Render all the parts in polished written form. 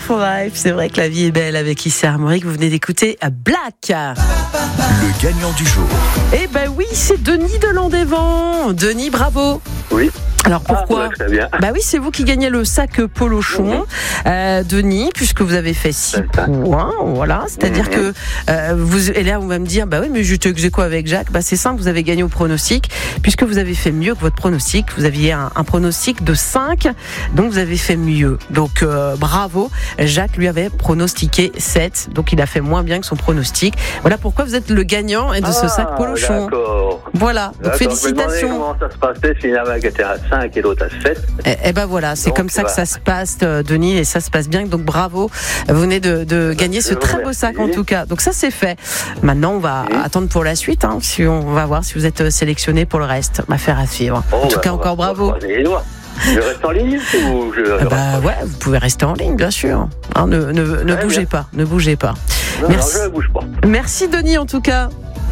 Beautiful Life. C'est vrai que la vie est belle avec Issa Armorique. Vous venez d'écouter Black. Le gagnant du jour. Eh ben oui, c'est Denis de Landévent. Denis, bravo. Oui. Alors pourquoi Très bien. Bah oui, c'est vous qui gagnez le sac Polochon, Denis, puisque vous avez fait 6 points, voilà. C'est-à-dire que vous, et là, on va me dire, bah oui, mais je te faisais quoi avec Jacques ? Bah c'est simple, vous avez gagné au pronostic, puisque vous avez fait mieux que votre pronostic. Vous aviez un pronostic de 5, donc vous avez fait mieux. Donc bravo. Jacques lui avait pronostiqué 7, donc il a fait moins bien que son pronostic. Voilà pourquoi vous êtes le gagnant de ce sac Polochon. D'accord. Voilà, donc félicitations. Comment ça se passait si il y en avait qui était à 5 et l'autre à 7? Eh ben voilà, c'est donc, comme ça que ça se passe, Denis, et ça se passe bien. Donc bravo, vous venez de gagner ce très beau sac en tout cas. Donc ça c'est fait. Maintenant on va attendre pour la suite. Si on va voir si vous êtes sélectionné pour le reste. Affaire à suivre. En tout cas encore bravo. Je reste en ligne ou ouais, vous pouvez rester en ligne bien sûr. Ne bougez pas, ne bougez pas. Non, merci. Non, je ne bouge pas. Merci Denis en tout cas.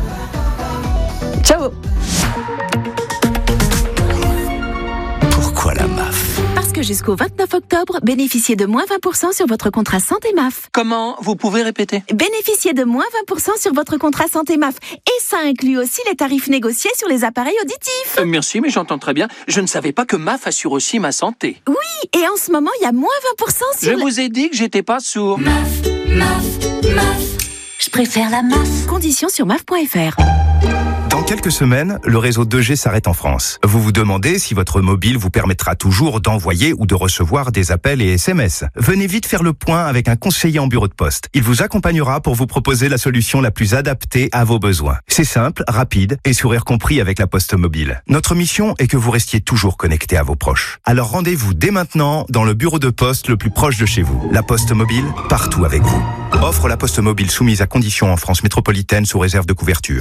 Ciao. Pourquoi la MAF ? Parce que jusqu'au 29 octobre, bénéficiez de moins 20% sur votre contrat santé MAF. Comment ? Vous pouvez répéter ? Bénéficiez de moins 20% sur votre contrat santé MAF. Et ça inclut aussi les tarifs négociés sur les appareils auditifs. Merci, mais j'entends très bien. Je ne savais pas que MAF assure aussi ma santé. Oui, et en ce moment, il y a moins 20% sur... Je vous ai dit que j'étais pas sourd. MAF. Je préfère la MAF. Conditions sur MAF.fr. Dans quelques semaines, le réseau 2G s'arrête en France. Vous vous demandez si votre mobile vous permettra toujours d'envoyer ou de recevoir des appels et SMS. Venez vite faire le point avec un conseiller en bureau de poste. Il vous accompagnera pour vous proposer la solution la plus adaptée à vos besoins. C'est simple, rapide et sourire compris avec la Poste Mobile. Notre mission est que vous restiez toujours connecté à vos proches. Alors rendez-vous dès maintenant dans le bureau de poste le plus proche de chez vous. La Poste Mobile, partout avec vous. Offre la Poste Mobile soumise à conditions en France métropolitaine sous réserve de couverture.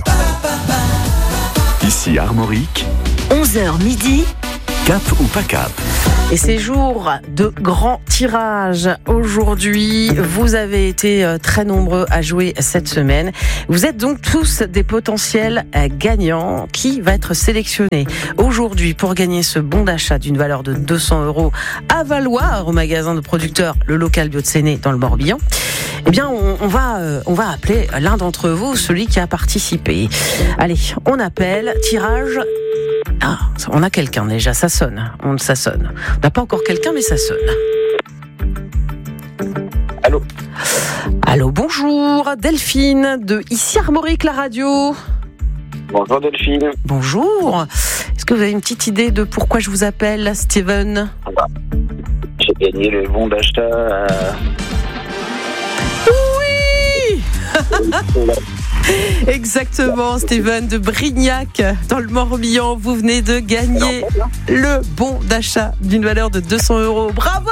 Ici Armorique, 11h midi. cap ou pas cap. Et c'est jour de grand tirage. Aujourd'hui, vous avez été très nombreux à jouer cette semaine. Vous êtes donc tous des potentiels gagnants. Qui va être sélectionné aujourd'hui pour gagner ce bon d'achat d'une valeur de 200 € à Valoir, au magasin de producteurs Le Local Bio de Séné dans le Morbihan? Eh bien, on va appeler l'un d'entre vous, celui qui a participé. Allez, on appelle, tirage. Ah, on a quelqu'un déjà, ça sonne. Ça sonne. On n'a pas encore quelqu'un, mais ça sonne. Allô ? Allô, bonjour, Delphine de Ici Armorique, la radio. Bonjour Delphine. Bonjour. Est-ce que vous avez une petite idée de pourquoi je vous appelle, Steven ? J'ai gagné le bon d'achat. Oui. Exactement, Steven de Brignac dans le Morbihan, vous venez de gagner le bon d'achat d'une valeur de 200 €. Bravo!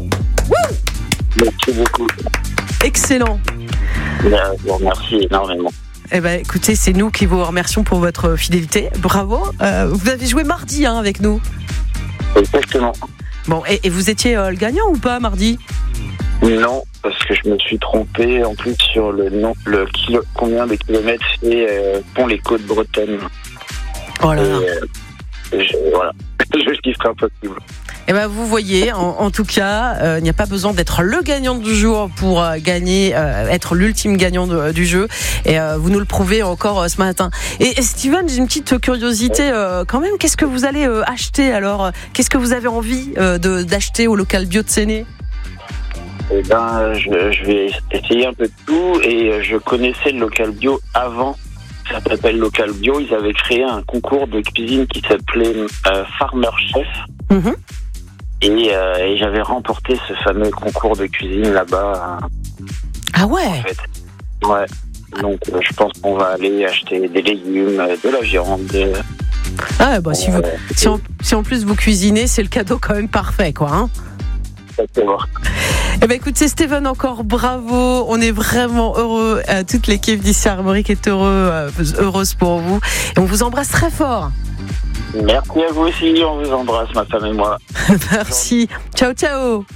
Merci beaucoup. Excellent. Je vous remercie énormément. Eh ben, écoutez, c'est nous qui vous remercions pour votre fidélité. Bravo. Vous avez joué mardi avec nous. Exactement. Bon, et vous étiez le gagnant ou pas mardi ? Non, parce que je me suis trompé en plus sur combien de kilomètres fait Pont-les-Côtes-Bretonnes. Oh là là. Voilà, je chiffre impossible. Eh ben, vous voyez, en tout cas, il n'y a pas besoin d'être le gagnant du jour pour gagner, être l'ultime gagnant du jeu. Et vous nous le prouvez encore ce matin. Et Steven, j'ai une petite curiosité quand même. Qu'est-ce que vous allez acheter alors ? Qu'est-ce que vous avez envie d'acheter au Local Bio de Séné ? Eh ben, je vais essayer un peu de tout et je connaissais le Local Bio avant. Ça s'appelle Local Bio. Ils avaient créé un concours de cuisine qui s'appelait Farmer Chef. Mm-hmm. Et j'avais remporté ce fameux concours de cuisine là-bas. Ah ouais. En fait. Ouais. Donc je pense qu'on va aller acheter des légumes, de la viande. Ah bah si en plus vous cuisinez, c'est le cadeau quand même parfait, quoi. Hein. Exactement. Eh ben écoutez Steven, encore bravo, on est vraiment heureux, toute l'équipe d'Ici Armorique est heureuse pour vous et on vous embrasse très fort. Merci à vous aussi, on vous embrasse ma femme et moi. Merci, ciao ciao.